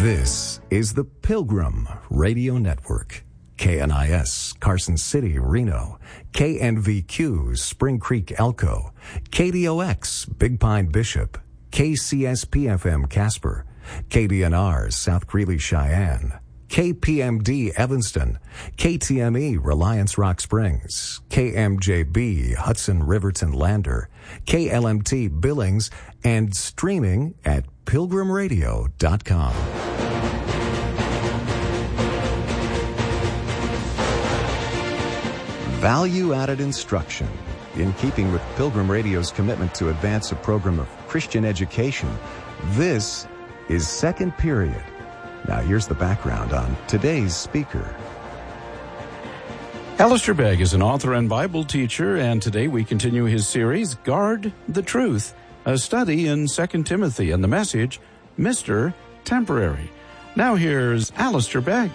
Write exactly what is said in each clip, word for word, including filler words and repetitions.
This is the Pilgrim Radio Network. K N I S, Carson City, Reno. K N V Q, Spring Creek, Elko. K D O X, Big Pine, Bishop. K C S P F M, Casper. K D N R, South Greeley, Cheyenne. K P M D, Evanston. K T M E, Reliance Rock Springs. K M J B, Hudson, Riverton, Lander. K L M T, Billings, and streaming at pilgrim radio dot com. Value-added instruction. In keeping with Pilgrim Radio's commitment to advance a program of Christian education, this is Second Period. Now here's the background on today's speaker. Alistair Begg is an author and Bible teacher, and today we continue his series, Guard the Truth, a study in Second Timothy, and the message, Mister Temporary. Now here's Alistair Begg.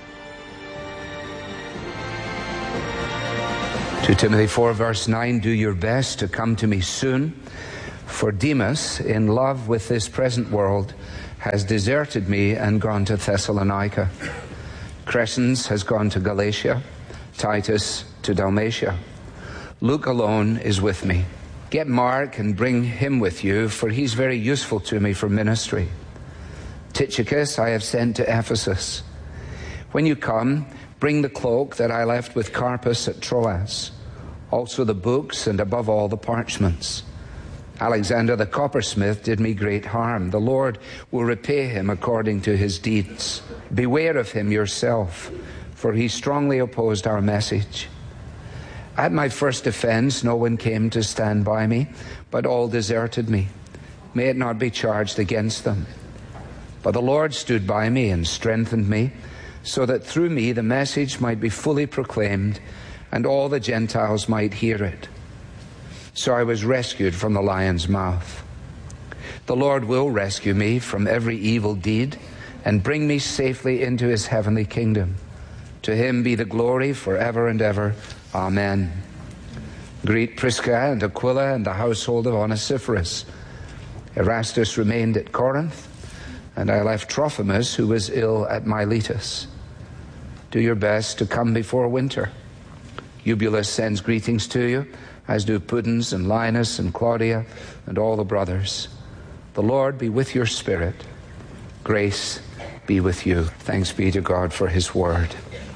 Second Timothy four, verse nine, do your best to come to me soon, for Demas, in love with this present world, has deserted me and gone to Thessalonica. Crescens has gone to Galatia, Titus to Dalmatia. Luke alone is with me. Get Mark and bring him with you, for he's very useful to me for ministry. Tychicus I have sent to Ephesus. When you come, bring the cloak that I left with Carpus at Troas, also the books and above all the parchments. Alexander the coppersmith did me great harm. The Lord will repay him according to his deeds. Beware of him yourself, for he strongly opposed our message. At my first defense, no one came to stand by me, but all deserted me. May it not be charged against them. But the Lord stood by me and strengthened me, so that through me the message might be fully proclaimed, and all the Gentiles might hear it. So I was rescued from the lion's mouth. The Lord will rescue me from every evil deed and bring me safely into his heavenly kingdom. To him be the glory forever and ever. Amen. Greet Prisca and Aquila and the household of Onesiphorus. Erastus remained at Corinth, and I left Trophimus, who was ill at Miletus. Do your best to come before winter. Eubulus sends greetings to you, as do Pudens and Linus and Claudia and all the brothers. The Lord be with your spirit. Grace be with you. Thanks be to God for his word.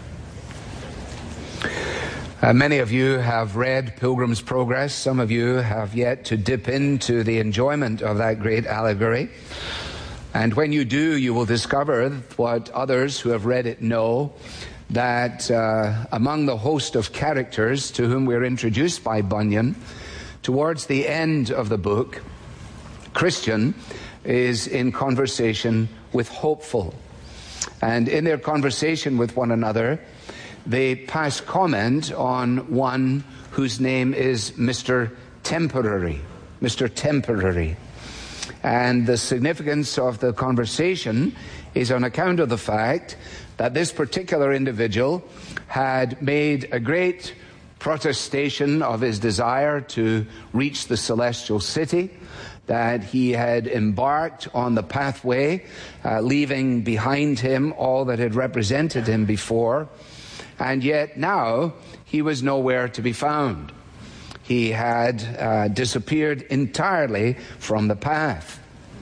Uh, many of you have read Pilgrim's Progress. Some of you have yet to dip into the enjoyment of that great allegory. And when you do, you will discover what others who have read it know, that uh, among the host of characters to whom we're introduced by Bunyan, towards the end of the book, Christian is in conversation with Hopeful. And in their conversation with one another, they pass comment on one whose name is Mister Temporary. Mister Temporary. And the significance of the conversation is on account of the fact that this particular individual had made a great protestation of his desire to reach the celestial city, that he had embarked on the pathway, uh, leaving behind him all that had represented him before, and yet now he was nowhere to be found. He had uh, disappeared entirely from the path.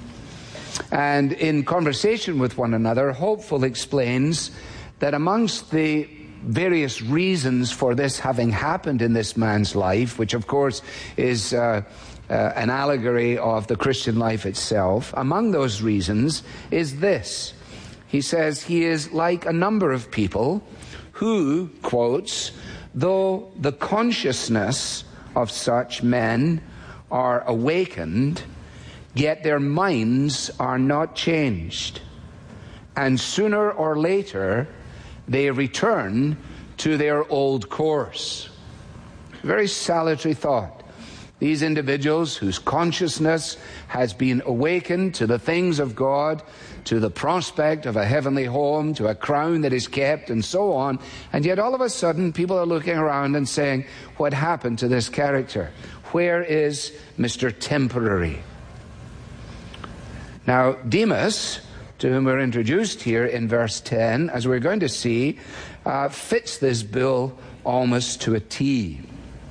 And in conversation with one another, Hopeful explains that amongst the various reasons for this having happened in this man's life, which of course is uh, uh, an allegory of the Christian life itself, among those reasons is this. He says he is like a number of people who, quotes, though the consciousness of such men are awakened, yet their minds are not changed, and sooner or later they return to their old course. Very salutary thought. These individuals whose consciousness has been awakened to the things of God, to the prospect of a heavenly home, to a crown that is kept, and so on, and yet all of a sudden people are looking around and saying, what happened to this character? Where is Mister Temporary? Now, Demas to whom we're introduced here in verse ten, as we're going to see, uh, fits this bill almost to a T.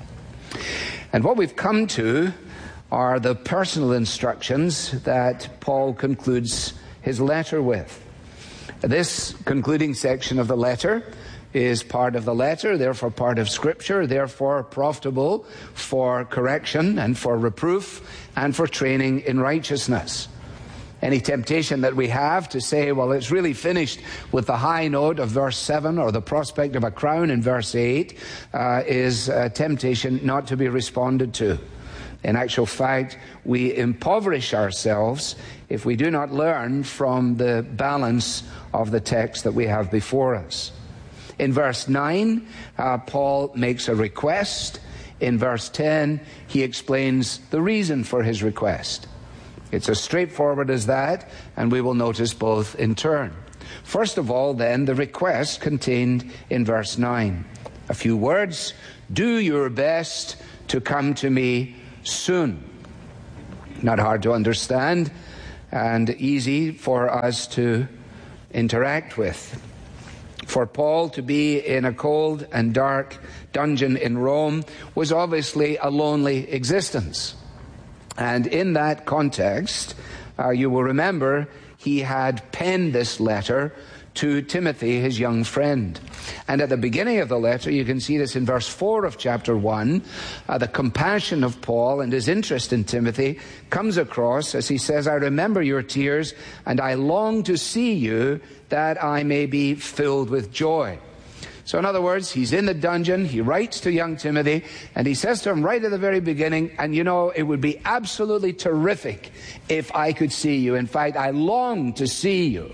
And what we've come to are the personal instructions that Paul concludes his letter with. This concluding section of the letter is part of the letter, therefore part of Scripture, therefore profitable for correction and for reproof and for training in righteousness. Any temptation that we have to say, well, it's really finished with the high note of verse seven or the prospect of a crown in verse eight uh, is a temptation not to be responded to. In actual fact, we impoverish ourselves if we do not learn from the balance of the text that we have before us. In verse nine, uh, Paul makes a request. In verse ten, he explains the reason for his request. It's as straightforward as that, and we will notice both in turn. First of all, then, the request contained in verse nine. A few words: do your best to come to me soon. Not hard to understand and easy for us to interact with. For Paul to be in a cold and dark dungeon in Rome was obviously a lonely existence. And in that context, uh, you will remember he had penned this letter to Timothy, his young friend. And at the beginning of the letter, you can see this in verse four of chapter one, uh, the compassion of Paul and his interest in Timothy comes across as he says, I remember your tears, and I long to see you, that I may be filled with joy. So in other words, he's in the dungeon, he writes to young Timothy, and he says to him right at the very beginning, and you know, it would be absolutely terrific if I could see you. In fact, I long to see you.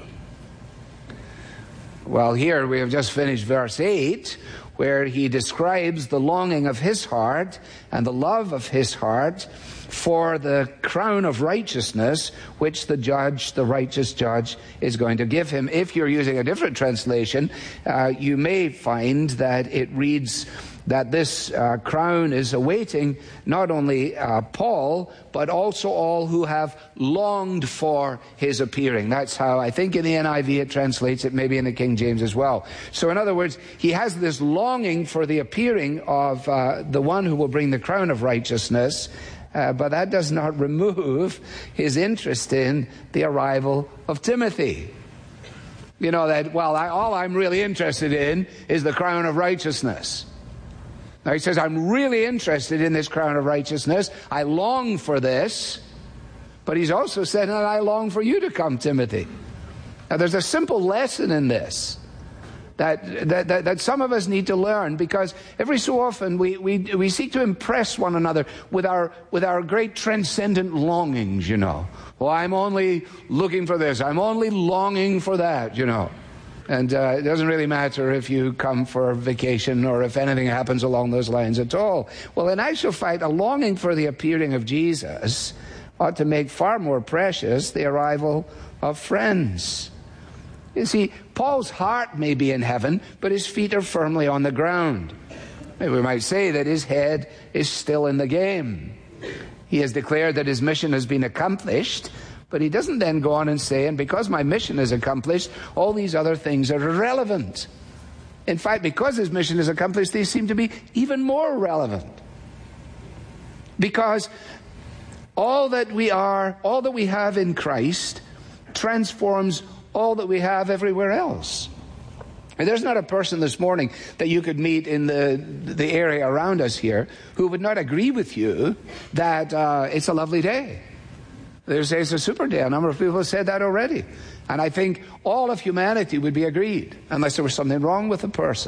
Well, here we have just finished verse eight, where he describes the longing of his heart and the love of his heart for the crown of righteousness which the judge, the righteous judge, is going to give him. If you're using a different translation, uh, you may find that it reads that this uh, crown is awaiting not only uh, Paul, but also all who have longed for his appearing. That's how I think in the N I V it translates it, maybe in the King James as well. So in other words, he has this longing for the appearing of uh, the one who will bring the crown of righteousness, uh, but that does not remove his interest in the arrival of Timothy. You know that, well, I, all I'm really interested in is the crown of righteousness. Now he says, I'm really interested in this crown of righteousness. I long for this. But he's also said, and I long for you to come, Timothy. Now there's a simple lesson in this that that, that, that some of us need to learn, because every so often we, we, we seek to impress one another with our, with our great transcendent longings, you know. Well, I'm only looking for this. I'm only longing for that, you know. And uh, it doesn't really matter if you come for vacation or if anything happens along those lines at all. Well, in actual fact, a longing for the appearing of Jesus ought to make far more precious the arrival of friends. You see, Paul's heart may be in heaven, but his feet are firmly on the ground. Maybe we might say that his head is still in the game. He has declared that his mission has been accomplished, but he doesn't then go on and say, and because my mission is accomplished, all these other things are irrelevant. In fact, because his mission is accomplished, they seem to be even more relevant. Because all that we are, all that we have in Christ, transforms all that we have everywhere else. And there's not a person this morning that you could meet in the the area around us here who would not agree with you that uh, it's a lovely day. They say it's a super day. A number of people have said that already. And I think all of humanity would be agreed, unless there was something wrong with the person.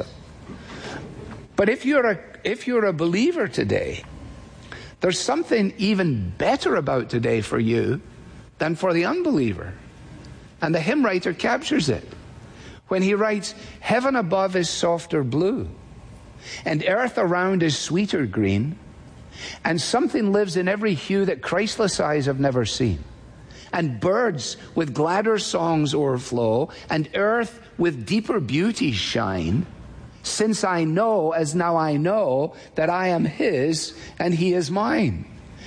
But if you're a if you're a believer today, there's something even better about today for you than for the unbeliever. And the hymn writer captures it when he writes, heaven above is softer blue, and earth around is sweeter green, and something lives in every hue that Christless eyes have never seen. And birds with gladder songs o'erflow, and earth with deeper beauty shine, since I know, as now I know, that I am his and he is mine.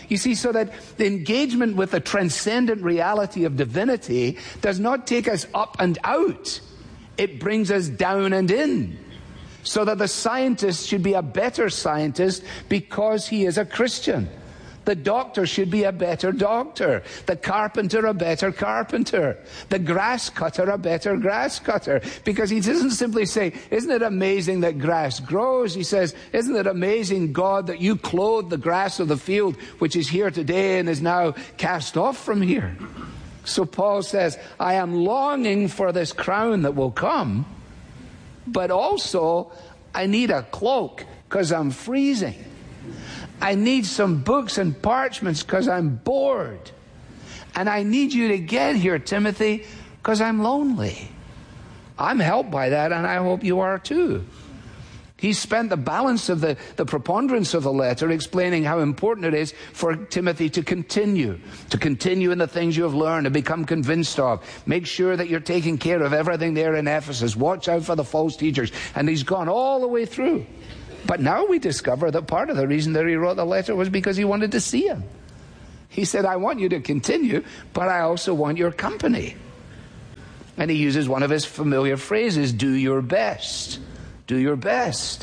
You see, so that the engagement with the transcendent reality of divinity does not take us up and out. It brings us down and in. So that the scientist should be a better scientist because he is a Christian. The doctor should be a better doctor. The carpenter a better carpenter. The grass cutter a better grass cutter. Because he doesn't simply say, isn't it amazing that grass grows? He says, isn't it amazing, God, that you clothe the grass of the field, which is here today and is now cast off from here? So Paul says, I am longing for this crown that will come, but also I need a cloak because I'm freezing. I need some books and parchments because I'm bored. And I need you to get here, Timothy, because I'm lonely. I'm helped by that, and I hope you are too. He spent the balance of the, the preponderance of the letter explaining how important it is for Timothy to continue, to continue in the things you have learned and become convinced of. Make sure that you're taking care of everything there in Ephesus. Watch out for the false teachers. And he's gone all the way through. But now we discover that part of the reason that he wrote the letter was because he wanted to see him. He said, I want you to continue, but I also want your company. And he uses one of his familiar phrases, do your best. Do your best.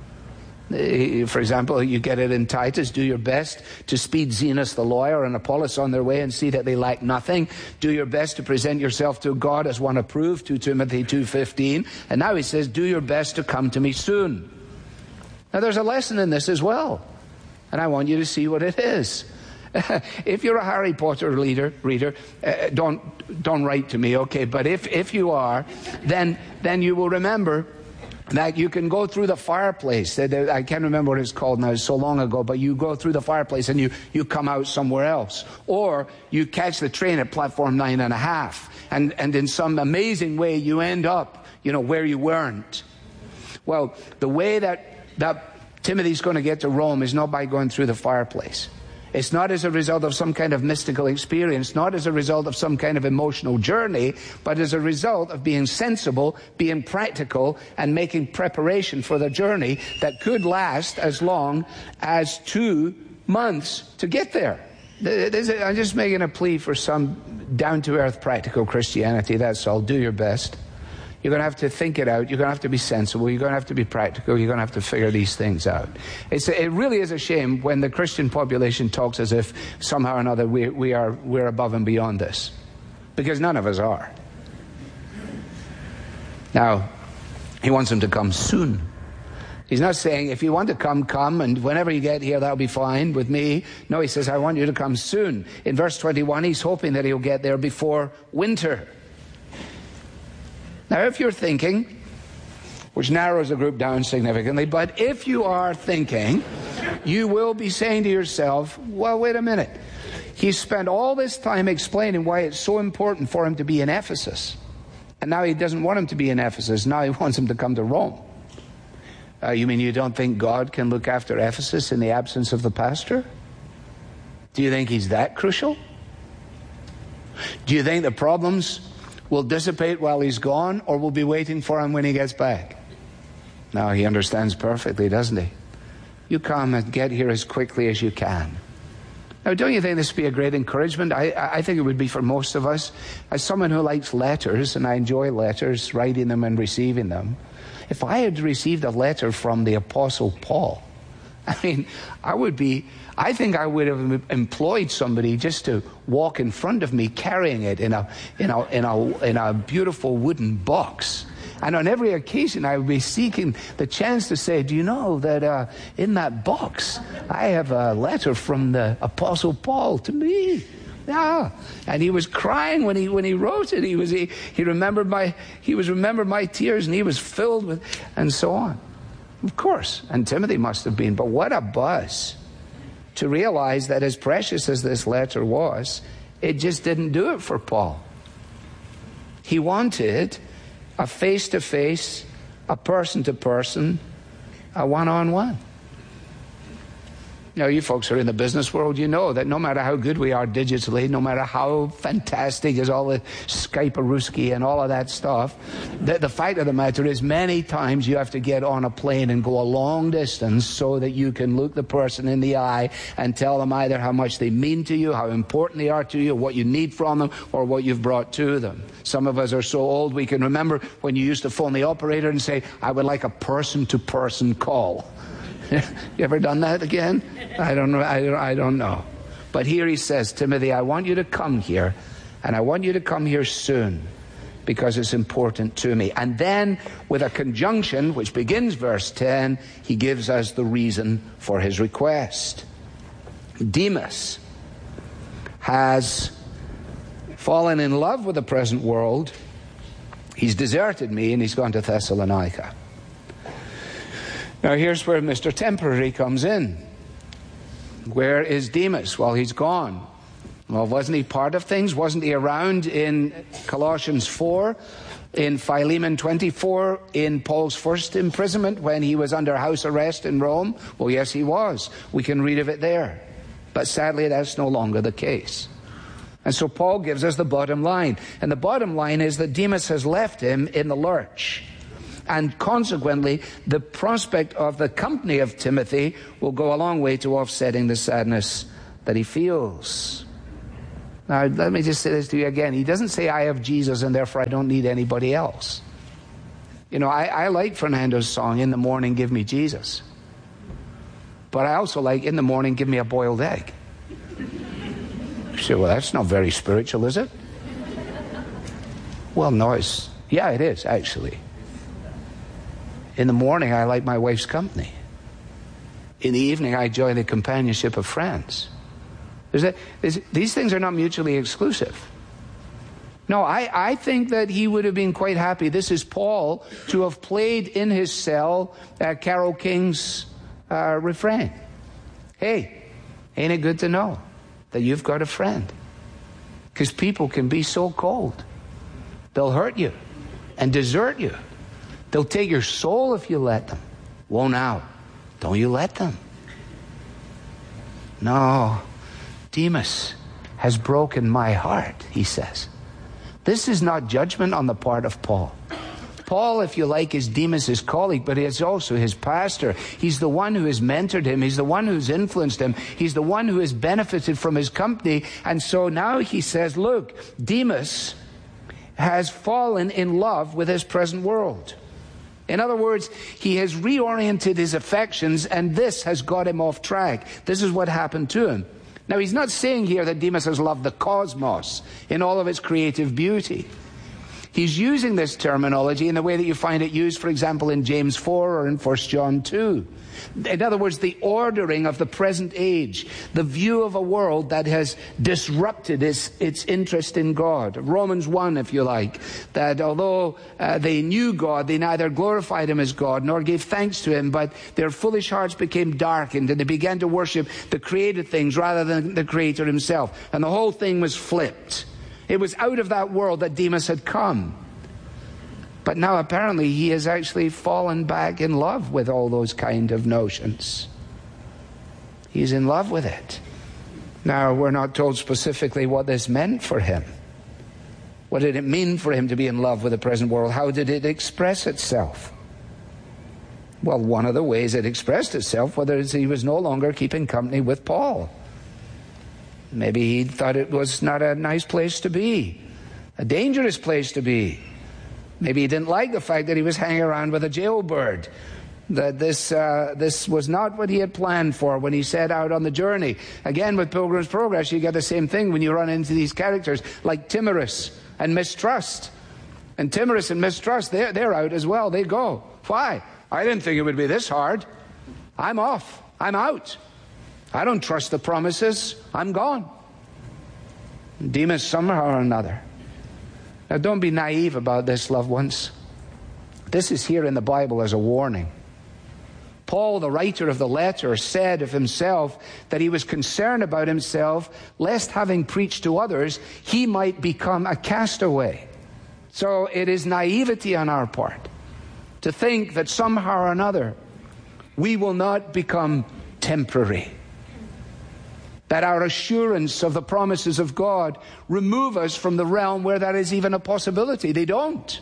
For example, you get it in Titus, do your best to speed Zenas the lawyer and Apollos on their way and see that they lack nothing. Do your best to present yourself to God as one approved, Second Timothy two fifteen. And now he says, do your best to come to me soon. Now there's a lesson in this as well, and I want you to see what it is. If you're a Harry Potter reader, reader, uh, don't don't write to me, okay? But if if you are, then then you will remember that you can go through the fireplace. I can't remember what it's called now, it's so long ago, but you go through the fireplace and you, you come out somewhere else. Or you catch the train at platform nine and a half, and, and in some amazing way you end up, you know, where you weren't. Well, the way that that Timothy's going to get to Rome is not by going through the fireplace. It's not as a result of some kind of mystical experience, not as a result of some kind of emotional journey, but as a result of being sensible, being practical, and making preparation for the journey that could last as long as two months to get there. I'm just making a plea for some down-to-earth practical Christianity, that's all. Do your best. You're going to have to think it out. You're going to have to be sensible. You're going to have to be practical. You're going to have to figure these things out. It's, it really is a shame when the Christian population talks as if somehow or another we, we are, we're above and beyond this. Because none of us are. Now, he wants them to come soon. He's not saying, if you want to come, come, and whenever you get here, that'll be fine with me. No, he says, I want you to come soon. In verse twenty-one, he's hoping that he'll get there before winter. Now, if you're thinking, which narrows the group down significantly, but if you are thinking, you will be saying to yourself, well, wait a minute. He spent all this time explaining why it's so important for him to be in Ephesus. And now he doesn't want him to be in Ephesus. Now he wants him to come to Rome. Uh, you mean you don't think God can look after Ephesus in the absence of the pastor? Do you think he's that crucial? Do you think the problems will dissipate while he's gone, or will be waiting for him when he gets back? Now, he understands perfectly, doesn't he? You come and get here as quickly as you can. Now, don't you think this would be a great encouragement? I, I think it would be for most of us. As someone who likes letters, and I enjoy letters, writing them and receiving them, if I had received a letter from the Apostle Paul, I mean, I would be, I think I would have employed somebody just to walk in front of me carrying it in a, in a, in a, in a beautiful wooden box. And on every occasion I would be seeking the chance to say, do you know that uh, in that box I have a letter from the Apostle Paul to me? Yeah. And he was crying when he when he wrote it. He was he, he remembered my he was remembered my tears, and he was filled with, and so on. Of course, and Timothy must have been, but what a buzz to realize that as precious as this letter was, it just didn't do it for Paul. He wanted a face-to-face, a person-to-person, a one-on-one. Now, you folks who are in the business world, you know that no matter how good we are digitally, no matter how fantastic is all the Skype-a-rooski and all of that stuff, the, the fact of the matter is many times you have to get on a plane and go a long distance so that you can look the person in the eye and tell them either how much they mean to you, how important they are to you, what you need from them, or what you've brought to them. Some of us are so old we can remember when you used to phone the operator and say, I would like a person-to-person call. You ever done that again? I don't know. I don't, I don't know. But here he says, Timothy, I want you to come here, and I want you to come here soon, because it's important to me. And then, with a conjunction, which begins verse ten, he gives us the reason for his request. Demas has fallen in love with the present world. He's deserted me, and he's gone to Thessalonica. Now here's where Mister Temporary comes in. Where is Demas? Well, he's gone. Well, wasn't he part of things? Wasn't he around in Colossians four, in Philemon twenty-four, in Paul's first imprisonment when he was under house arrest in Rome? Well, yes, he was. We can read of it there. But sadly, that's no longer the case. And so Paul gives us the bottom line. And the bottom line is that Demas has left him in the lurch. And consequently, the prospect of the company of Timothy will go a long way to offsetting the sadness that he feels. Now, let me just say this to you again. He doesn't say, I have Jesus and therefore I don't need anybody else. You know, I, I like Fernando's song, In the Morning, Give Me Jesus. But I also like, In the Morning, Give Me a Boiled Egg. You say, well, that's not very spiritual, is it? Well, no, it's, yeah, it is, actually. In the morning, I like my wife's company. In the evening, I enjoy the companionship of friends. There's a, there's, these things are not mutually exclusive. No, I, I think that he would have been quite happy. This is Paul to have played in his cell uh, Carole King's uh, refrain. Hey, ain't it good to know that you've got a friend? Because people can be so cold. They'll hurt you and desert you. They'll take your soul if you let them. Whoa, now, don't you let them. No, Demas has broken my heart, he says. This is not judgment on the part of Paul. Paul, if you like, is Demas' colleague, but he's also his pastor. He's the one who has mentored him. He's the one who's influenced him. He's the one who has benefited from his company. And so now he says, look, Demas has fallen in love with his present world. In other words, he has reoriented his affections, and this has got him off track. This is what happened to him. Now, he's not saying here that Demas has loved the cosmos in all of its creative beauty. He's using this terminology in the way that you find it used, for example, in James four or in First John two. In other words, the ordering of the present age, the view of a world that has disrupted its, its interest in God. Romans one, if you like, that although uh, they knew God, they neither glorified him as God nor gave thanks to him, but their foolish hearts became darkened and they began to worship the created things rather than the Creator himself. And the whole thing was flipped. It was out of that world that Demas had come. But now apparently he has actually fallen back in love with all those kind of notions. He's in love with it. Now, we're not told specifically what this meant for him. What did it mean for him to be in love with the present world? How did it express itself? Well, one of the ways it expressed itself was he was no longer keeping company with Paul. Maybe he thought it was not a nice place to be, a dangerous place to be. Maybe he didn't like the fact that he was hanging around with a jailbird, that this uh, this was not what he had planned for when he set out on the journey. Again, with Pilgrim's Progress, you get the same thing when you run into these characters like Timorous and Mistrust. And Timorous and Mistrust, they're, they're out as well. They go. Why? I didn't think it would be this hard. I'm off. I'm out. I don't trust the promises. I'm gone. Demas, somehow or another. Now, don't be naive about this, loved ones. This is here in the Bible as a warning. Paul, the writer of the letter, said of himself that he was concerned about himself, lest having preached to others, he might become a castaway. So it is naivety on our part to think that somehow or another we will not become temporary. that our assurance of the promises of God remove us from the realm where that is even a possibility. They don't.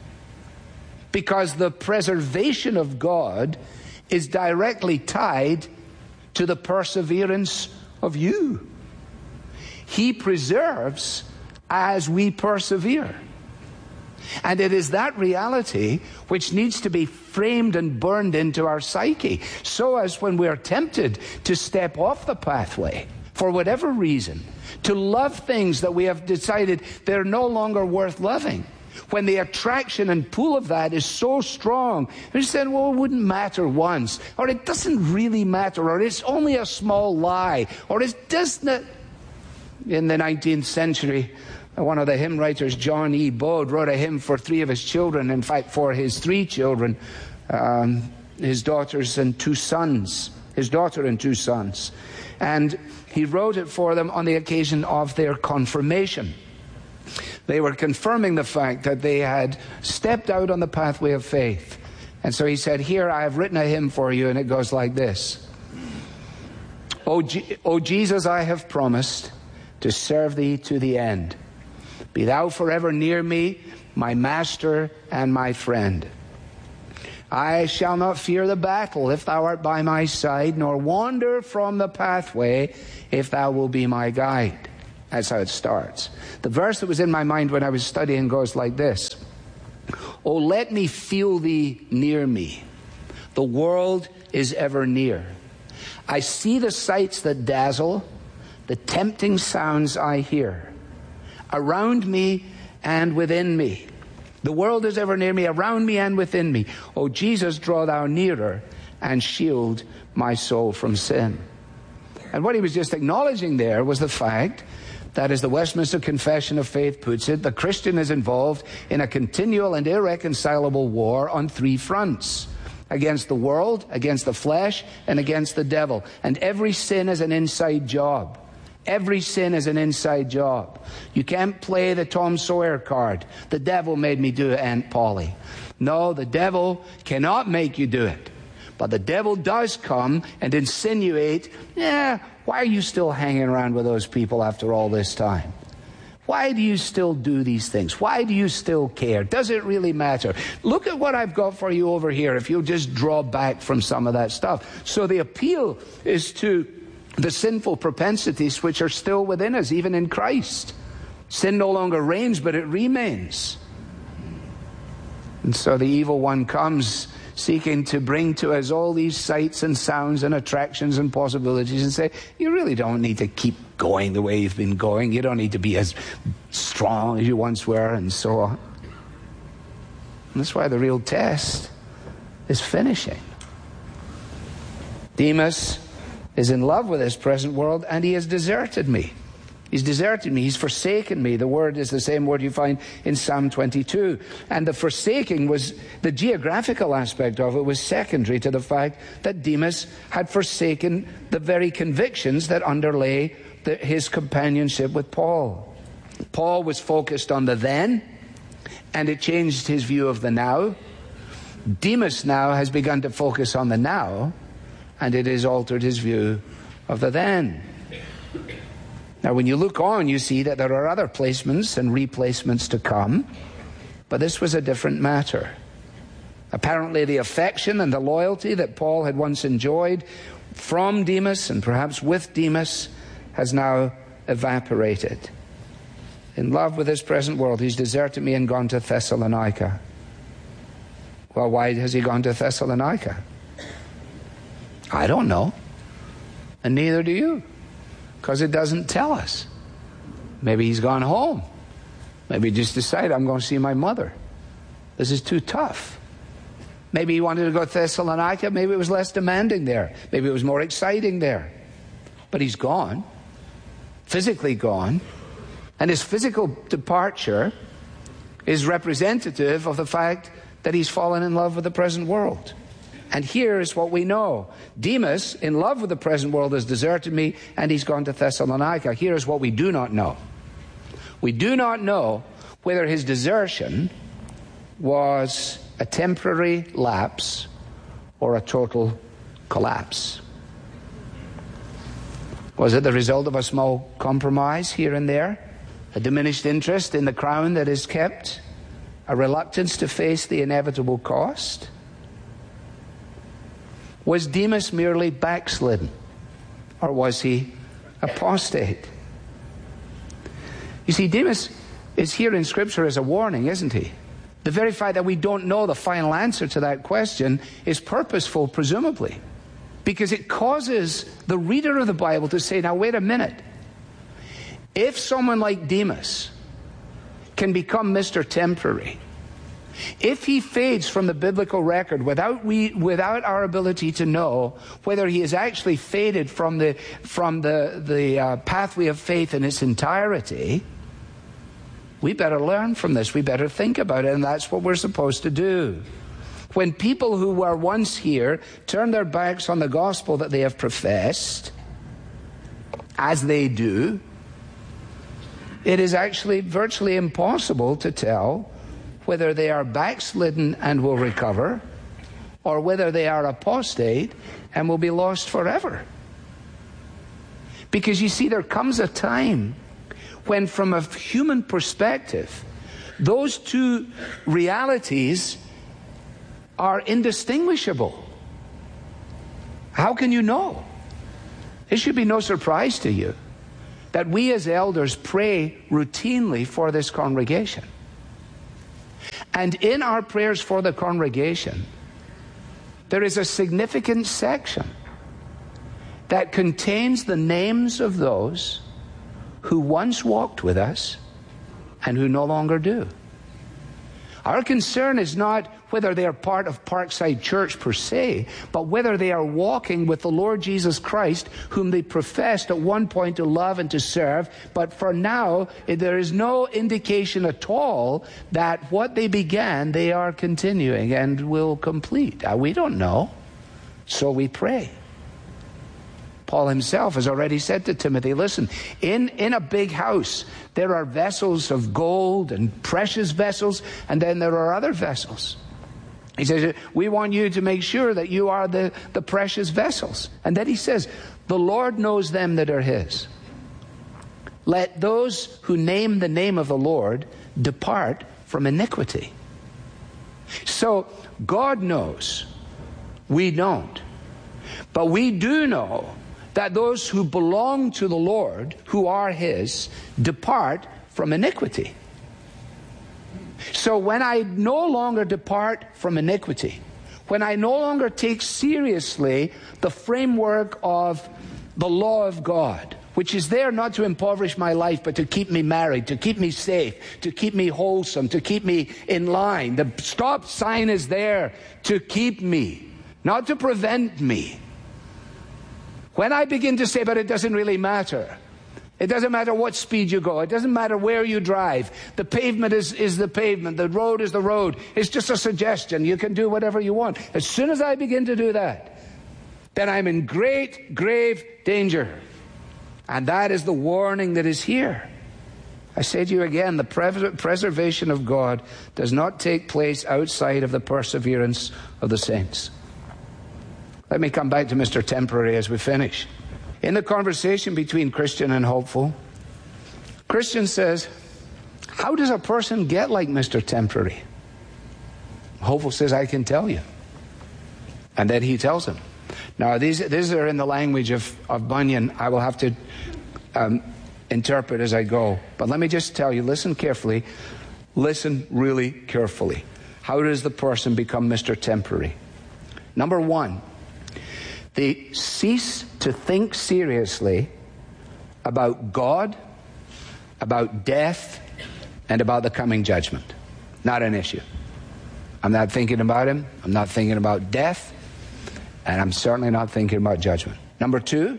Because the preservation of God is directly tied to the perseverance of you. He preserves as we persevere. And it is that reality which needs to be framed and burned into our psyche, so as when we are tempted to step off the pathway, for whatever reason, to love things that we have decided they're no longer worth loving, when the attraction and pull of that is so strong, we said, well, it wouldn't matter once, or it doesn't really matter, or it's only a small lie, or it doesn't. In the nineteenth century, one of the hymn writers, John E. Bode, wrote a hymn for three of his children, in fact, for his three children, um, his daughters and two sons, his daughter and two sons. And he wrote it for them on the occasion of their confirmation. They were confirming the fact that they had stepped out on the pathway of faith. And so he said, here, I have written a hymn for you, and it goes like this. O, G- o Jesus, I have promised to serve thee to the end. Be thou forever near me, my master and my friend. I shall not fear the battle if thou art by my side, nor wander from the pathway if thou wilt be my guide. That's how it starts. The verse that was in my mind when I was studying goes like this. Oh, let me feel thee near me. The world is ever near. I see the sights that dazzle, the tempting sounds I hear. Around me and within me. The world is ever near me, around me and within me. O Jesus, draw thou nearer and shield my soul from sin. And what he was just acknowledging there was the fact that, as the Westminster Confession of Faith puts it, the Christian is involved in a continual and irreconcilable war on three fronts. Against the world, against the flesh, and against the devil. And every sin is an inside job. Every sin is an inside job. You can't play the Tom Sawyer card. The devil made me do it, Aunt Polly. No, the devil cannot make you do it. But the devil does come and insinuate, yeah, why are you still hanging around with those people after all this time? Why do you still do these things? Why do you still care? Does it really matter? Look at what I've got for you over here if you'll just draw back from some of that stuff. So the appeal is to the sinful propensities which are still within us, even in Christ. Sin no longer reigns, but it remains. And so the evil one comes seeking to bring to us all these sights and sounds and attractions and possibilities and say, you really don't need to keep going the way you've been going. You don't need to be as strong as you once were, and so on. And that's why the real test is finishing. Demas is in love with this present world, and he has deserted me. He's deserted me. He's forsaken me. The word is the same word you find in Psalm twenty-two. And the forsaking was, the geographical aspect of it was secondary to the fact that Demas had forsaken the very convictions that underlay the, his companionship with Paul. Paul was focused on the then, and it changed his view of the now. Demas now has begun to focus on the now, and it has altered his view of the then. Now, when you look on, you see that there are other placements and replacements to come, but this was a different matter. Apparently, the affection and the loyalty that Paul had once enjoyed from Demas and perhaps with Demas has now evaporated. In love with this present world, he's deserted me and gone to Thessalonica. Well, why has he gone to Thessalonica? I don't know, and neither do you. Because it doesn't tell us. Maybe he's gone home. Maybe he just decided, I'm going to see my mother. This is too tough. Maybe he wanted to go to Thessalonica. Maybe it was less demanding there. Maybe it was more exciting there. But he's gone. Physically gone. And his physical departure is representative of the fact that he's fallen in love with the present world. And here is what we know. Demas, in love with the present world, has deserted me, and he's gone to Thessalonica. Here is what we do not know. We do not know whether his desertion was a temporary lapse or a total collapse. Was it the result of a small compromise here and there? A diminished interest in the crown that is kept? A reluctance to face the inevitable cost? Was Demas merely backslidden? Or was he apostate? You see, Demas is here in Scripture as a warning, isn't he? The very fact that we don't know the final answer to that question is purposeful, presumably, because it causes the reader of the Bible to say, now wait a minute. If someone like Demas can become Mister Temporary, if he fades from the biblical record without we, without our ability to know whether he has actually faded from the from the the uh, pathway of faith in its entirety, we better learn from this. We better think about it, and that's what we're supposed to do. When people who were once here turn their backs on the gospel that they have professed, as they do, it is actually virtually impossible to tell whether they are backslidden and will recover, or whether they are apostate and will be lost forever. Because you see, there comes a time when, from a human perspective, those two realities are indistinguishable. How can you know? It should be no surprise to you that we as elders pray routinely for this congregation. And in our prayers for the congregation, there is a significant section that contains the names of those who once walked with us and who no longer do. Our concern is not whether they are part of Parkside Church per se, but whether they are walking with the Lord Jesus Christ, whom they professed at one point to love and to serve. But for now, there is no indication at all that what they began, they are continuing and will complete. We don't know, so we pray. Paul himself has already said to Timothy, listen, in, in a big house, there are vessels of gold and precious vessels, and then there are other vessels. He says, we want you to make sure that you are the, the precious vessels. And then he says, the Lord knows them that are his. Let those who name the name of the Lord depart from iniquity. So God knows. We don't. But we do know that those who belong to the Lord, who are his, depart from iniquity. So when I no longer depart from iniquity, when I no longer take seriously the framework of the law of God, which is there not to impoverish my life, but to keep me married, to keep me safe, to keep me wholesome, to keep me in line. The stop sign is there to keep me, not to prevent me. When I begin to say, but it doesn't really matter. It doesn't matter what speed you go. It doesn't matter where you drive. The pavement is, is the pavement. The road is the road. It's just a suggestion. You can do whatever you want. As soon as I begin to do that, then I'm in great, grave danger. And that is the warning that is here. I say to you again, the pre- preservation of God does not take place outside of the perseverance of the saints. Let me come back to Mister Temporary as we finish. In the conversation between Christian and Hopeful, Christian says, how does a person get like Mister Temporary? Hopeful says, I can tell you. And then he tells him. Now, these, these are in the language of, of Bunyan. I will have to um, interpret as I go. But let me just tell you, listen carefully. Listen really carefully. How does the person become Mister Temporary? Number one, they cease to think seriously about God, about death, and about the coming judgment. Not an issue. I'm not thinking about him. I'm not thinking about death. And I'm certainly not thinking about judgment. Number two,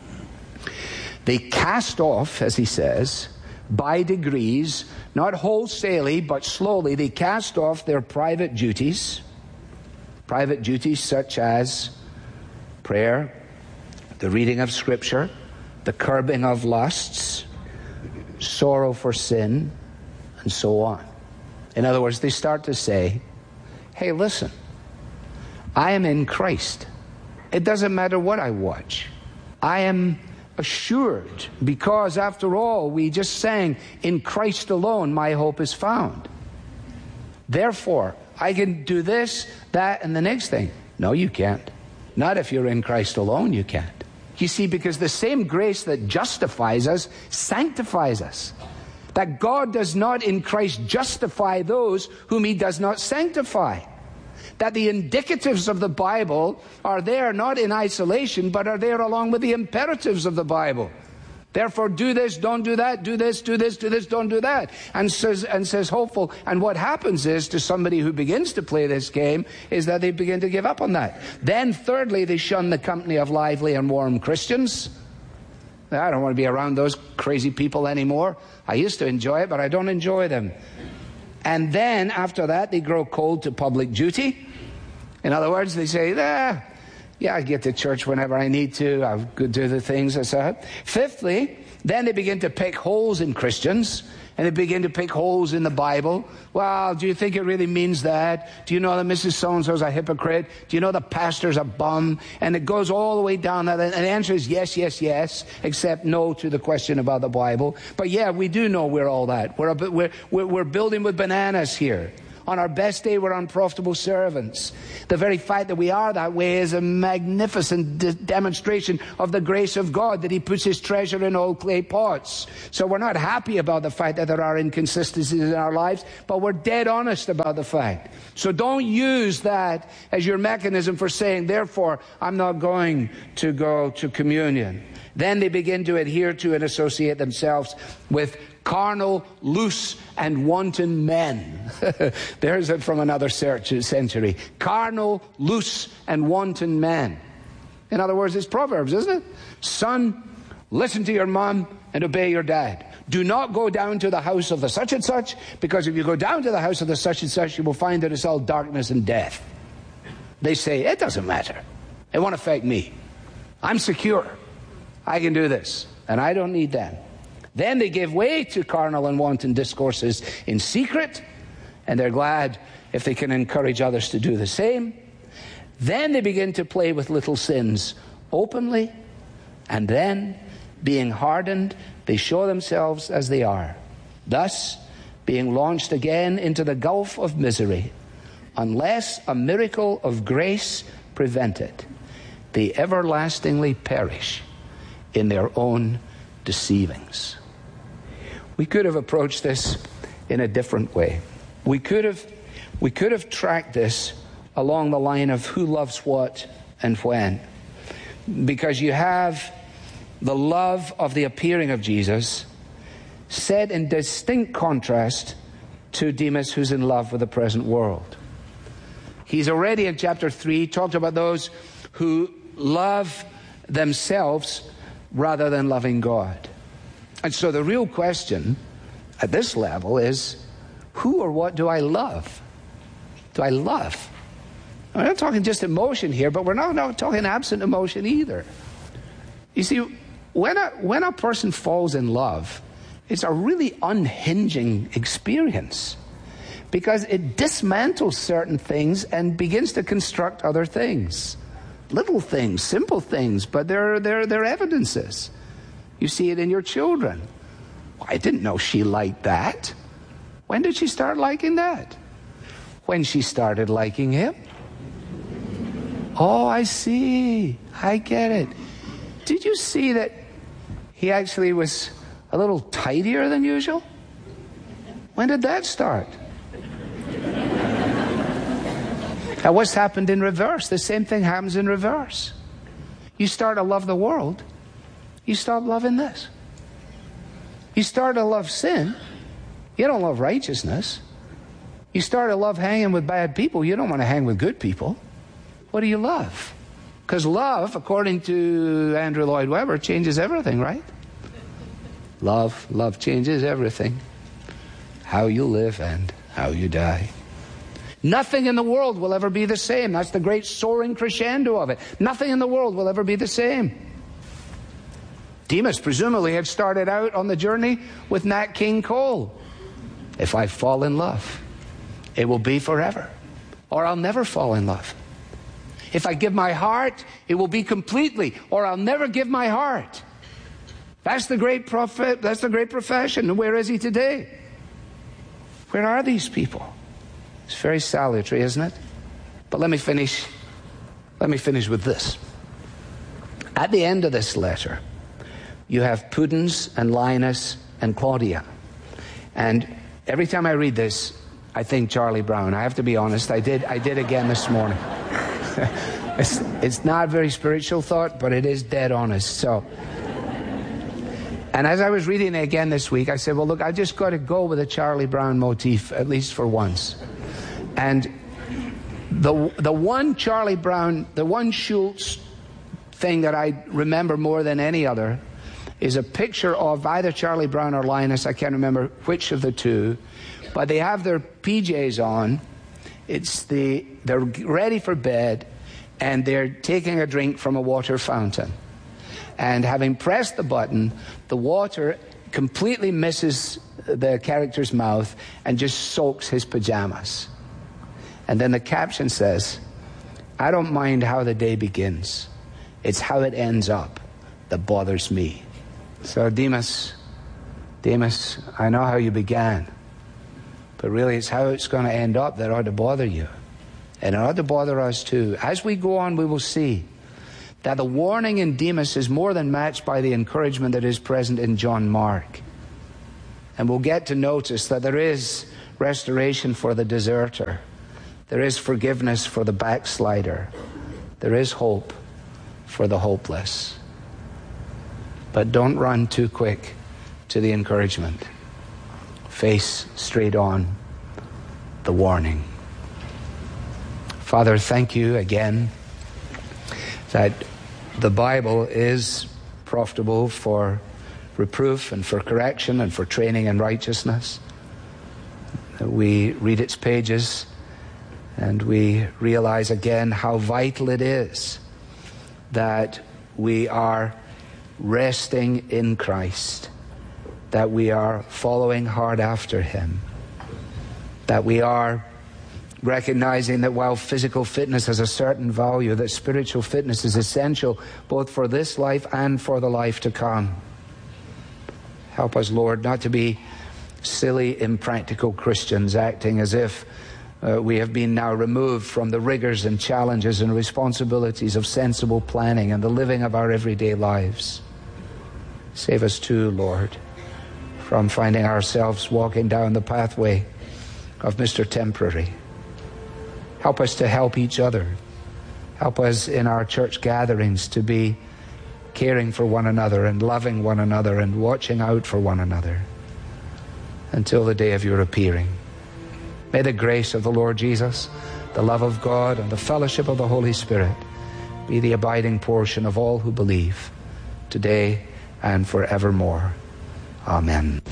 they cast off, as he says, by degrees, not wholesalely, but slowly, they cast off their private duties. Private duties such as prayer, the reading of Scripture, the curbing of lusts, sorrow for sin, and so on. In other words, they start to say, hey, listen, I am in Christ. It doesn't matter what I watch. I am assured, because after all, we just sang, in Christ alone my hope is found. Therefore, I can do this, that, and the next thing. No, you can't. Not if you're in Christ alone, you can't. You see, because the same grace that justifies us sanctifies us. That God does not in Christ justify those whom he does not sanctify. That the indicatives of the Bible are there not in isolation, but are there along with the imperatives of the Bible. Therefore, do this, don't do that, do this, do this, do this, don't do that. And says, and says hopeful. And what happens is, to somebody who begins to play this game, is that they begin to give up on that. Then, thirdly, they shun the company of lively and warm Christians. I don't want to be around those crazy people anymore. I used to enjoy it, but I don't enjoy them. And then, after that, they grow cold to public duty. In other words, they say, ah, yeah, I get to church whenever I need to. I do the things I said. Fifthly, then they begin to pick holes in Christians, and they begin to pick holes in the Bible. Well, do you think it really means that? Do you know that Missus So-and-so's a hypocrite? Do you know the pastor's a bum? And it goes all the way down. And the answer is yes, yes, yes, except no to the question about the Bible. But yeah, we do know we're all that. We're, a bit, we're, we're, we're building with bananas here. On our best day, we're unprofitable servants. The very fact that we are that way is a magnificent de- demonstration of the grace of God, that he puts his treasure in old clay pots. So we're not happy about the fact that there are inconsistencies in our lives, but we're dead honest about the fact. So don't use that as your mechanism for saying, therefore, I'm not going to go to communion. Then they begin to adhere to and associate themselves with carnal, loose, and wanton men. There's it from another century. Carnal, loose, and wanton men. In other words, it's Proverbs, isn't it? Son, listen to your mom and obey your dad. Do not go down to the house of the such and such, because if you go down to the house of the such and such, you will find that it's all darkness and death. They say, it doesn't matter. It won't affect me. I'm secure. I can do this, and I don't need them. Then they give way to carnal and wanton discourses in secret, and they're glad if they can encourage others to do the same. Then they begin to play with little sins openly, and then, being hardened, they show themselves as they are, thus being launched again into the gulf of misery, unless a miracle of grace prevent it. They everlastingly perish in their own deceivings. We could have approached this in a different way. We could have, we could have tracked this along the line of who loves what and when. Because you have the love of the appearing of Jesus set in distinct contrast to Demas, who's in love with the present world. He's already in chapter three talked about those who love themselves rather than loving God. And so the real question at this level is, who or what do I love? Do I love? We're not talking just emotion here, but we're not, not talking absent emotion either. You see, when a, when a person falls in love, it's a really unhinging experience, because it dismantles certain things and begins to construct other things. Little things, simple things, but they're, they're, they're evidences. You see it in your children. I didn't know she liked that. When did she start liking that? When she started liking him. Oh, I see. I get it. Did you see that he actually was a little tidier than usual? When did that start? Now, what's happened in reverse? The same thing happens in reverse. You start to love the world, you stop loving this. You start to love sin, you don't love righteousness. You start to love hanging with bad people, you don't want to hang with good people. What do you love? Because love, according to Andrew Lloyd Webber, changes everything, right? Love, love changes everything. How you live and how you die. Nothing in the world will ever be the same. That's the great soaring crescendo of it. Nothing in the world will ever be the same. Demas presumably had started out on the journey with Nat King Cole. If I fall in love, it will be forever, or I'll never fall in love. If I give my heart, it will be completely, or I'll never give my heart. That's the great prophet, that's the great profession. Where is he today? Where are these people? It's very salutary, isn't it? But let me finish. Let me finish with this. At the end of this letter, you have Pudens and Linus and Claudia. And every time I read this, I think Charlie Brown. I have to be honest. I did. I did again this morning. it's, it's not a very spiritual thought, but it is dead honest. So. And as I was reading it again this week, I said, well, look, I just got to go with a Charlie Brown motif, at least for once. And the the one Charlie Brown, the one Schultz thing that I remember more than any other is a picture of either Charlie Brown or Linus, I can't remember which of the two, but they have their P Js on. It's the they're ready for bed, and they're taking a drink from a water fountain. And having pressed the button, the water completely misses the character's mouth and just soaks his pajamas. And then the caption says, I don't mind how the day begins. It's how it ends up that bothers me. So Demas, Demas, I know how you began, but really it's how it's going to end up that ought to bother you. And it ought to bother us too. As we go on, we will see that the warning in Demas is more than matched by the encouragement that is present in John Mark. And we'll get to notice that there is restoration for the deserter. There is forgiveness for the backslider. There is hope for the hopeless. But don't run too quick to the encouragement. Face straight on the warning. Father, thank you again that the Bible is profitable for reproof and for correction and for training in righteousness. We read its pages and we realize again how vital it is that we are resting in Christ, that we are following hard after Him, that we are recognizing that while physical fitness has a certain value, that spiritual fitness is essential both for this life and for the life to come. Help us, Lord, not to be silly, impractical Christians acting as if uh, we have been now removed from the rigors and challenges and responsibilities of sensible planning and the living of our everyday lives. Save us too, Lord, from finding ourselves walking down the pathway of Mister Temporary. Help us to help each other. Help us in our church gatherings to be caring for one another and loving one another and watching out for one another until the day of your appearing. May the grace of the Lord Jesus, the love of God, and the fellowship of the Holy Spirit be the abiding portion of all who believe, today and forevermore. Amen.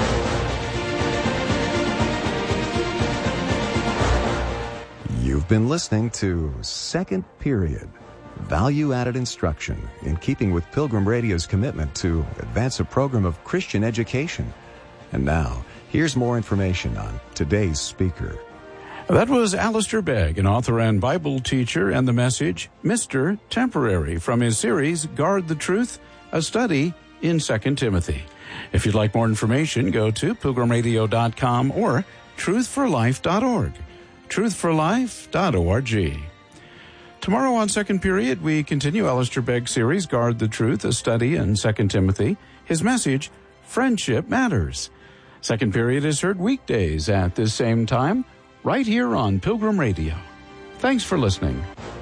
You've been listening to Second Period, value-added instruction in keeping with Pilgrim Radio's commitment to advance a program of Christian education. And now, here's more information on today's speaker. That was Alistair Begg, an author and Bible teacher, and the message, Mister Temporary, from his series, Guard the Truth, a study in Second Timothy. If you'd like more information, go to pilgrim radio dot com or truth for life dot org. truth for life dot org. Tomorrow on Second Period, we continue Alistair Begg's series, Guard the Truth, a study in Second Timothy. His message, Friendship Matters. Second Period is heard weekdays at this same time, right here on Pilgrim Radio. Thanks for listening.